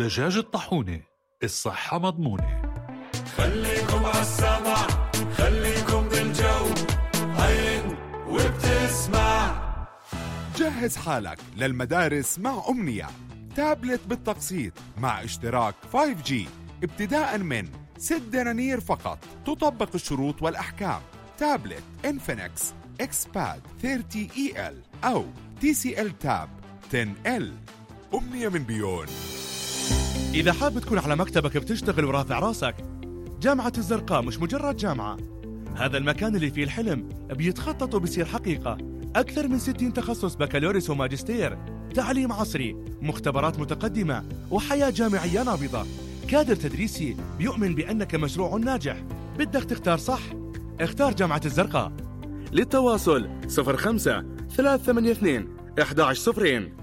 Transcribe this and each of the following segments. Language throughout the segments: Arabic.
دجاج الطاحونة، الصحة مضمونة. خليكم عالسمع، خليكم بالجو، عين وبتسمع. جهز حالك للمدارس مع أمنية، تابلت بالتقسيط مع اشتراك 5G ابتداء من 6 دنانير فقط. تطبق الشروط والأحكام. تابلت إنفينكس إكسباد 30EL أو TCL تاب 10L. أمنية من بيون. إذا حاب تكون على مكتبك بتشتغل ورافع راسك، جامعة الزرقاء مش مجرد جامعة، هذا المكان اللي فيه الحلم بيتخطط وبيصير حقيقة. أكثر من 60 تخصص بكالوريوس وماجستير، تعليم عصري، مختبرات متقدمة، وحياة جامعية نابضة. كادر تدريسي بيؤمن بأنك مشروع ناجح. بدك تختار صح؟ اختار جامعة الزرقاء. للتواصل 05-382-1102.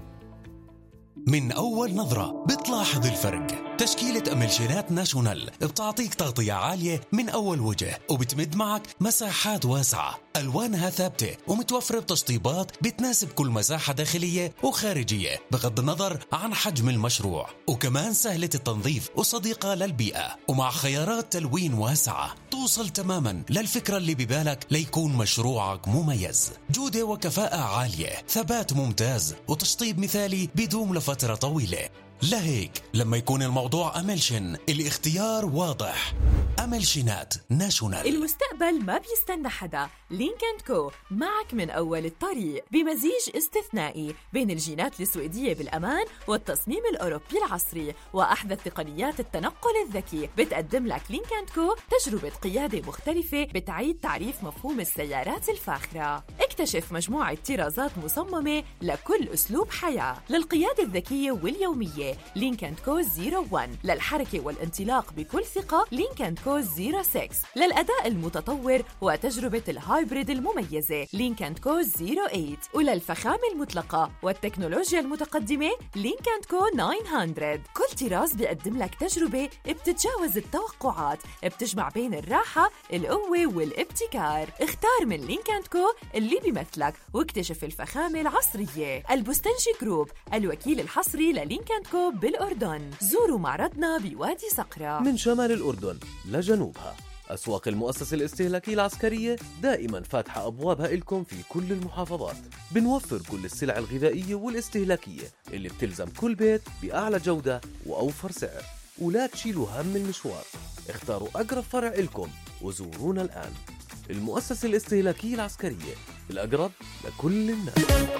من أول نظرة بتلاحظ الفرق. تشكيلة أملشينات ناشونال بتعطيك تغطية عالية من أول وجه، وبتمد معك مساحات واسعة، ألوانها ثابتة ومتوفرة بتشطيبات بتناسب كل مساحة داخلية وخارجية بغض النظر عن حجم المشروع، وكمان سهلة التنظيف وصديقة للبيئة، ومع خيارات تلوين واسعة توصل تماما للفكرة اللي ببالك ليكون مشروعك مميز. جودة وكفاءة عالية، ثبات ممتاز، وتشطيب مثالي بيدوم لفترة طويلة. لهيك لما يكون الموضوع أملشن الاختيار واضح. أملشنات ناشونال. المستقبل ما بيستنى حدا. لينك & كو معك من أول الطريق بمزيج استثنائي بين الجينات السويدية بالأمان والتصميم الأوروبي العصري وأحدث تقنيات التنقل الذكي. بتقدم لك لينك & كو تجربة قيادة مختلفة بتعيد تعريف مفهوم السيارات الفاخرة. اكتشف مجموعة طرازات مصممة لكل أسلوب حياة. للقيادة الذكية واليومية لينك & كو 01. للحركة والانطلاق بكل ثقة لينك & كو 06. للأداء المتطور وتجربة الهايبريد المميزة لينك & كو 08. وللفخامة المطلقة والتكنولوجيا المتقدمة لينك & كو 900. كل طراز بيقدم لك تجربة بتتجاوز التوقعات، بتجمع بين الراحة، القوة والابتكار. اختار من لينك & كو اللي بيمثلك واكتشف الفخامة العصرية. البستنجي جروب الوكيل الحصري للينك & كو بالأردن. زوروا معرضنا بوادي صقرة. من شمال الأردن لجنوبها، أسواق المؤسسة الاستهلاكية العسكرية دائما فاتحة أبوابها إلكم في كل المحافظات. بنوفر كل السلع الغذائية والاستهلاكية اللي بتلزم كل بيت بأعلى جودة وأوفر سعر، ولا تشيلوا هم المشوار. اختاروا أقرب فرع إلكم وزورونا الآن. المؤسسة الاستهلاكية العسكرية، الأقرب لكل الناس.